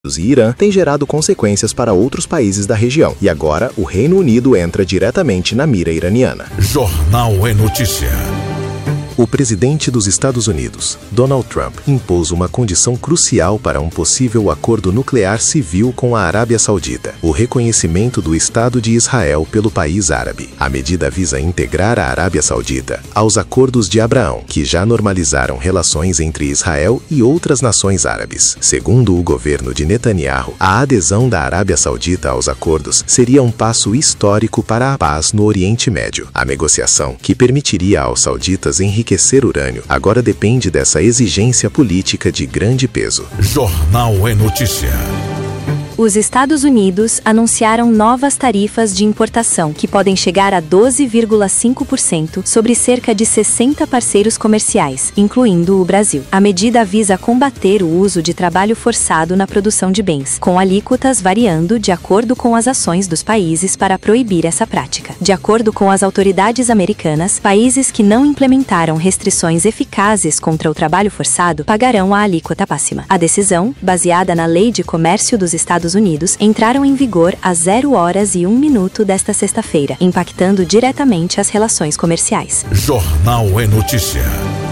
e Irã têm gerado consequências para outros países da região. E agora, o Reino Unido entra diretamente na mira iraniana. Jornal é Notícia. O presidente dos Estados Unidos, Donald Trump, impôs uma condição crucial para um possível acordo nuclear civil com a Arábia Saudita: o reconhecimento do Estado de Israel pelo país árabe. A medida visa integrar a Arábia Saudita aos Acordos de Abraão, que já normalizaram relações entre Israel e outras nações árabes. Segundo o governo de Netanyahu, a adesão da Arábia Saudita aos acordos seria um passo histórico para a paz no Oriente Médio. A negociação, que permitiria aos sauditas enriquecer urânio, agora depende dessa exigência política de grande peso. Jornal é Notícia. Os Estados Unidos anunciaram novas tarifas de importação, que podem chegar a 12,5% sobre cerca de 60 parceiros comerciais, incluindo o Brasil. A medida visa combater o uso de trabalho forçado na produção de bens, com alíquotas variando de acordo com as ações dos países para proibir essa prática. De acordo com as autoridades americanas, países que não implementaram restrições eficazes contra o trabalho forçado pagarão a alíquota máxima. A decisão, baseada na Lei de Comércio dos Estados Unidos, entraram em vigor às 0h01 desta sexta-feira, impactando diretamente as relações comerciais. Jornal é Notícia.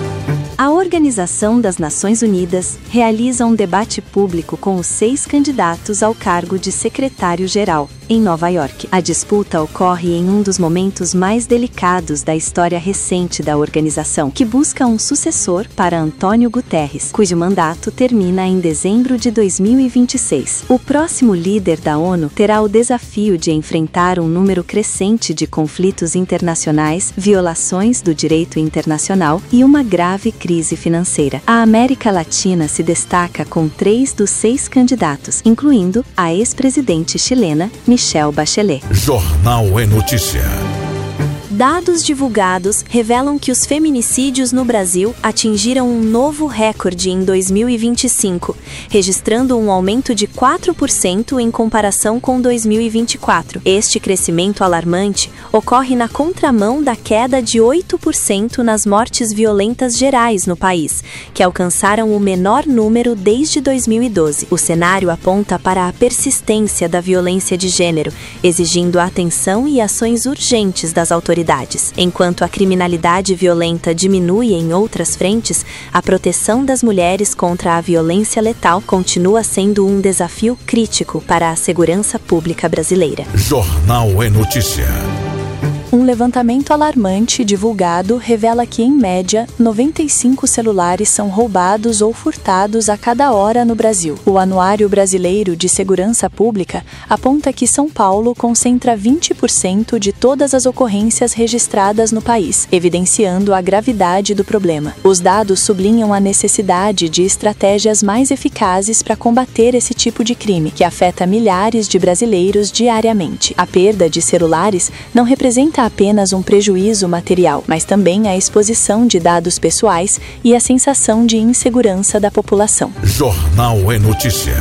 A Organização das Nações Unidas realiza um debate público com os 6 candidatos ao cargo de secretário-geral, em Nova York. A disputa ocorre em um dos momentos mais delicados da história recente da organização, que busca um sucessor para Antônio Guterres, cujo mandato termina em dezembro de 2026. O próximo líder da ONU terá o desafio de enfrentar um número crescente de conflitos internacionais, violações do direito internacional e uma grave crise financeira. A América Latina se destaca com 3 dos 6 candidatos, incluindo a ex-presidente chilena, Michelle Bachelet. Jornal é Notícia. Dados divulgados revelam que os feminicídios no Brasil atingiram um novo recorde em 2025, registrando um aumento de 4% em comparação com 2024. Este crescimento alarmante ocorre na contramão da queda de 8% nas mortes violentas gerais no país, que alcançaram o menor número desde 2012. O cenário aponta para a persistência da violência de gênero, exigindo atenção e ações urgentes das autoridades. Enquanto a criminalidade violenta diminui em outras frentes, a proteção das mulheres contra a violência letal continua sendo um desafio crítico para a segurança pública brasileira. Jornal é Notícia. Um levantamento alarmante divulgado revela que, em média, 95 celulares são roubados ou furtados a cada hora no Brasil. O Anuário Brasileiro de Segurança Pública aponta que São Paulo concentra 20% de todas as ocorrências registradas no país, evidenciando a gravidade do problema. Os dados sublinham a necessidade de estratégias mais eficazes para combater esse tipo de crime, que afeta milhares de brasileiros diariamente. A perda de celulares não representa apenas um prejuízo material, mas também a exposição de dados pessoais e a sensação de insegurança da população. Jornal é Notícia.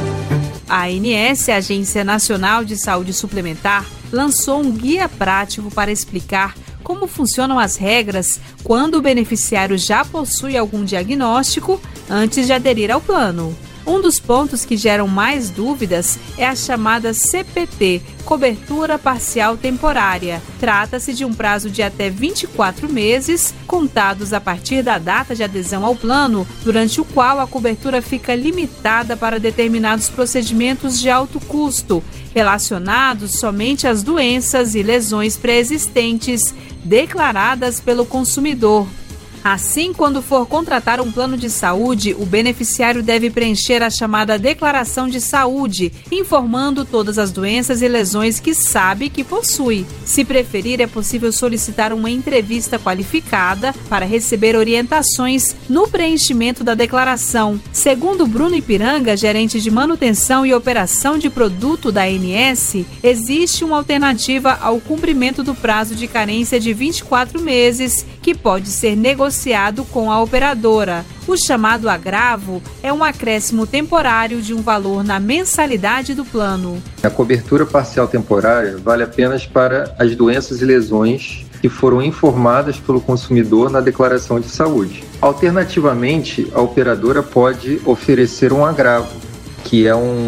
A ANS, Agência Nacional de Saúde Suplementar, lançou um guia prático para explicar como funcionam as regras quando o beneficiário já possui algum diagnóstico antes de aderir ao plano. Um dos pontos que geram mais dúvidas é a chamada CPT, Cobertura Parcial Temporária. Trata-se de um prazo de até 24 meses, contados a partir da data de adesão ao plano, durante o qual a cobertura fica limitada para determinados procedimentos de alto custo, relacionados somente às doenças e lesões pré-existentes declaradas pelo consumidor. Assim, quando for contratar um plano de saúde, o beneficiário deve preencher a chamada Declaração de Saúde, informando todas as doenças e lesões que sabe que possui. Se preferir, é possível solicitar uma entrevista qualificada para receber orientações no preenchimento da declaração. Segundo Bruno Ipiranga, gerente de manutenção e operação de produto da ANS, existe uma alternativa ao cumprimento do prazo de carência de 24 meses, que pode ser negociado com a operadora. O chamado agravo é um acréscimo temporário de um valor na mensalidade do plano. A cobertura parcial temporária vale apenas para as doenças e lesões que foram informadas pelo consumidor na declaração de saúde. Alternativamente, a operadora pode oferecer um agravo, que é um